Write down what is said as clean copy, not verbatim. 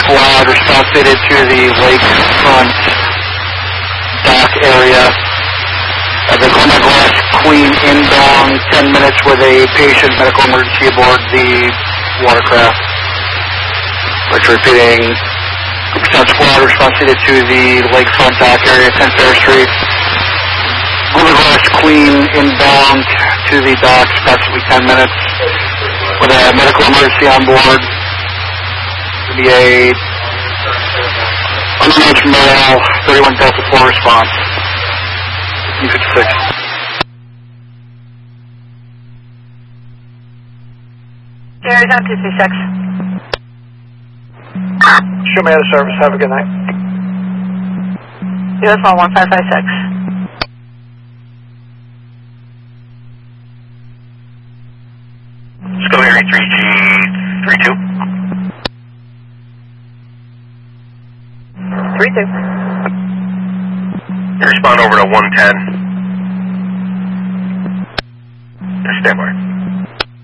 squad response needed to the lakefront dock area. The Glenna Glass Queen inbound, 10 minutes with a patient medical emergency aboard the watercraft. Which repeating, squad response needed to the lakefront dock area, 10th Fair Street. Glenna Glass Queen inbound to the docks, approximately 10 minutes with a medical emergency on board. To be a unmanaged male, 31 Delta 4 response. 56. Arizona 236. Show me out of service. Have a good night. US 1556. Scotiary 3G32. 32. Respond over to 110. Stand by.